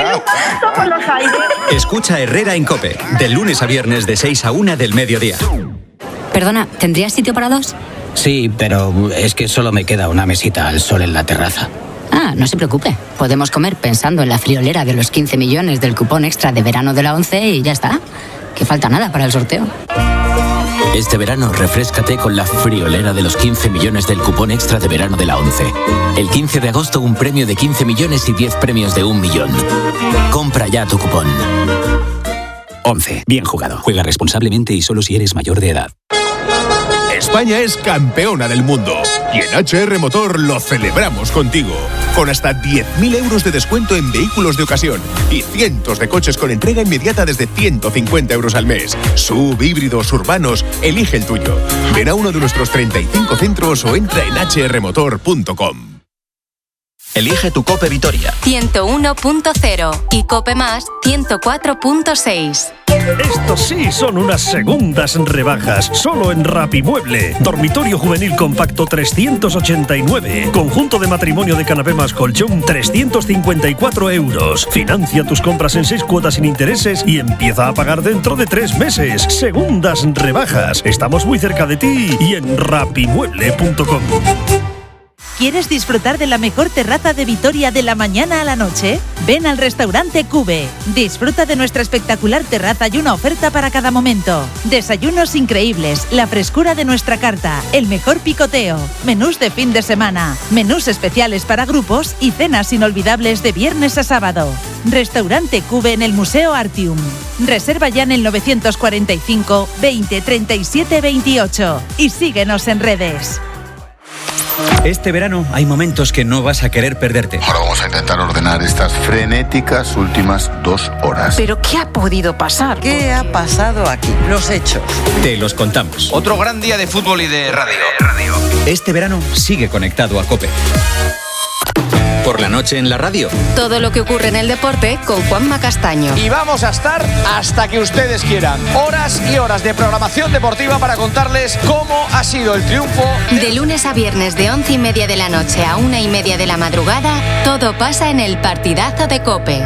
Somos los Jaime. Escucha Herrera en COPE, de lunes a viernes de 6 a 1 del mediodía. Perdona, ¿tendrías sitio para dos? Sí, pero es que solo me queda una mesita al sol en la terraza. Ah, no se preocupe. Podemos comer pensando en la friolera de los 15 millones del cupón extra de verano de la ONCE y ya está. Que falta nada para el sorteo. Este verano, refréscate con la friolera de los 15 millones del cupón extra de verano de la ONCE. El 15 de agosto, un premio de 15 millones y 10 premios de 1 millón. Compra ya tu cupón. ONCE. Bien jugado. Juega responsablemente y solo si eres mayor de edad. España es campeona del mundo y en HR Motor lo celebramos contigo. Con hasta 10.000 euros de descuento en vehículos de ocasión y cientos de coches con entrega inmediata desde 150 euros al mes. SUV, híbridos, urbanos, elige el tuyo. Ven a uno de nuestros 35 centros o entra en hrmotor.com. Elige tu COPE Vitoria. 101.0 y COPE Más 104.6. Estos sí son unas segundas rebajas, solo en Rapimueble. Dormitorio juvenil compacto 389. Conjunto de matrimonio de canapé más colchón 354 euros. Financia tus compras en 6 cuotas sin intereses y empieza a pagar dentro de 3 meses. Segundas rebajas. Estamos muy cerca de ti y en rapimueble.com. ¿Quieres disfrutar de la mejor terraza de Vitoria de la mañana a la noche? Ven al restaurante Cube. Disfruta de nuestra espectacular terraza y una oferta para cada momento. Desayunos increíbles, la frescura de nuestra carta, el mejor picoteo, menús de fin de semana, menús especiales para grupos y cenas inolvidables de viernes a sábado. Restaurante Cube en el Museo Artium. Reserva ya en el 945 20 37 28 y síguenos en redes. Este verano hay momentos que no vas a querer perderte. Ahora vamos a intentar ordenar estas frenéticas últimas 2 horas. ¿Pero qué ha podido pasar? ¿Qué ha pasado aquí? Los hechos. Te los contamos. Otro gran día de fútbol y de radio. Este verano sigue conectado a COPE. Por la noche en la radio. Todo lo que ocurre en el deporte con Juanma Castaño. Y vamos a estar hasta que ustedes quieran. Horas y horas de programación deportiva para contarles cómo ha sido el triunfo. De lunes a viernes de 11:30 de la noche a 1:30 de la madrugada, todo pasa en el partidazo de COPE.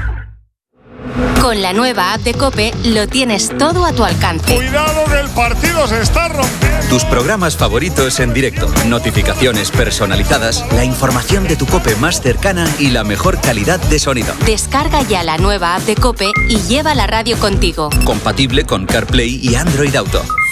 Con la nueva app de COPE lo tienes todo a tu alcance. ¡Cuidado que el partido se está rompiendo! Tus programas favoritos en directo, notificaciones personalizadas, la información de tu COPE más cercana y la mejor calidad de sonido. Descarga ya la nueva app de COPE y lleva la radio contigo. Compatible con CarPlay y Android Auto.